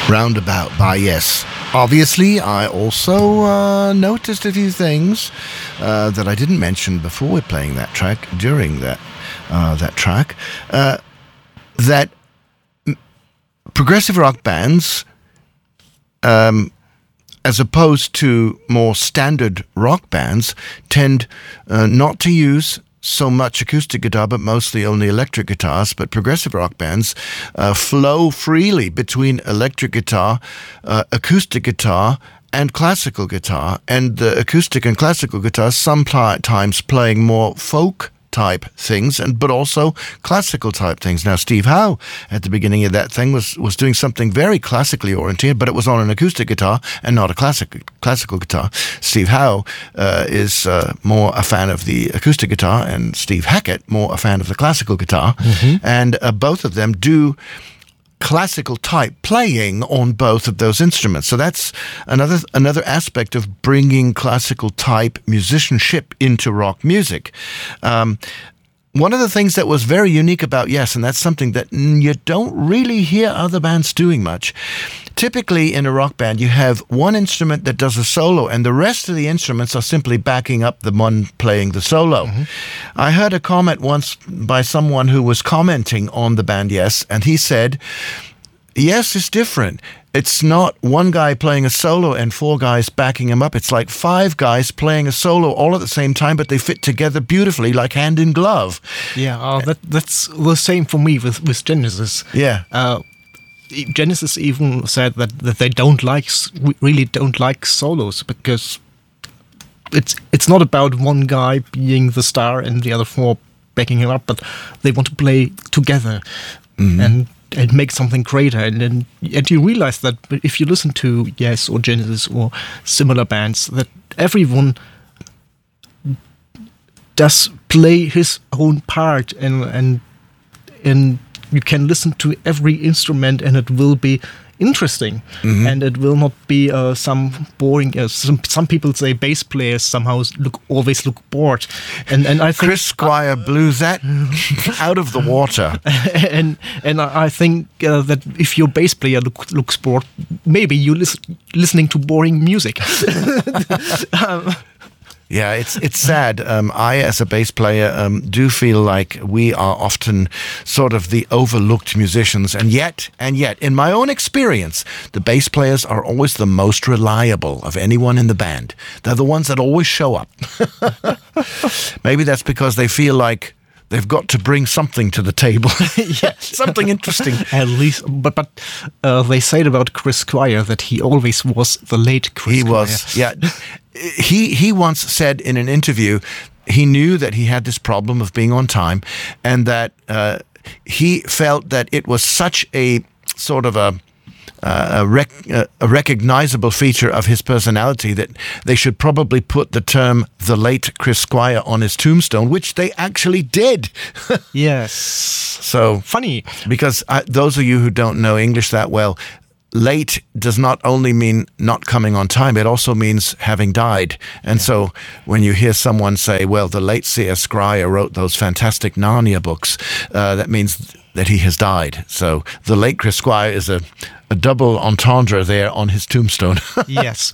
Roundabout by Yes. Obviously, I also noticed a few things that I didn't mention before we're playing that track, during that track, that progressive rock bands, as opposed to more standard rock bands, tend not to use so much acoustic guitar, but mostly only electric guitars. But progressive rock bands flow freely between electric guitar, acoustic guitar, and classical guitar. And the acoustic and classical guitars sometimes playing more folk type things, but also classical type things. Now, Steve Howe, at the beginning of that thing, was doing something very classically oriented, but it was on an acoustic guitar and not a classical guitar. Steve Howe is more a fan of the acoustic guitar, and Steve Hackett more a fan of the classical guitar. Mm-hmm. And both of them do classical type playing on both of those instruments. So that's another aspect of bringing classical type musicianship into rock music. One of the things that was very unique about Yes, and that's something that you don't really hear other bands doing much. Typically in a rock band, you have one instrument that does a solo, and the rest of the instruments are simply backing up the one playing the solo. Mm-hmm. I heard a comment once by someone who was commenting on the band Yes, and he said, Yes is different. It's not one guy playing a solo and four guys backing him up. It's like five guys playing a solo all at the same time, but they fit together beautifully like hand in glove. Yeah, that's the same for me with Genesis. Yeah. Genesis even said that they really don't like solos, because it's not about one guy being the star and the other four backing him up, but they want to play together. Mm-hmm. and make something greater. And you realize that if you listen to Yes or Genesis or similar bands, that everyone does play his own part, and you can listen to every instrument and it will be interesting. Mm-hmm. And it will not be some boring. Some people say bass players somehow always look bored, and I think Chris Squire blew that out of the water. and I think that if your bass player looks bored, maybe you're listening to boring music. Yeah, it's sad. I, as a bass player, do feel like we are often sort of the overlooked musicians. And yet, in my own experience, the bass players are always the most reliable of anyone in the band. They're the ones that always show up. Maybe that's because they feel like they've got to bring something to the table. Yeah, something interesting. At least, but they said about Chris Squire that he always was the late Chris Squire. He was, yeah. He once said in an interview he knew that he had this problem of being on time, and that he felt that it was such a sort of a recognizable feature of his personality that they should probably put the term "the late Chris Squire" on his tombstone, which they actually did. Yes. So funny, because those of you who don't know English that well, late does not only mean not coming on time, it also means having died. And so when you hear someone say, well, the late C.S. Squire wrote those fantastic Narnia books, that means that he has died. So the late Chris Squire is a double entendre there on his tombstone. Yes.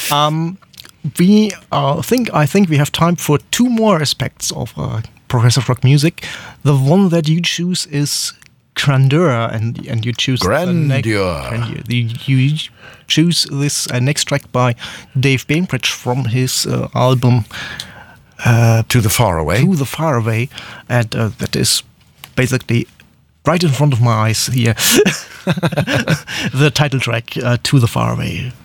I think we have time for two more aspects of progressive rock music. The one that you choose is Grandeur, and you choose Grandeur. You choose this next track by Dave Bainbridge from his album To the Far Away. To the Far Away, and that is basically right in front of my eyes here. The title track, To the Far Away.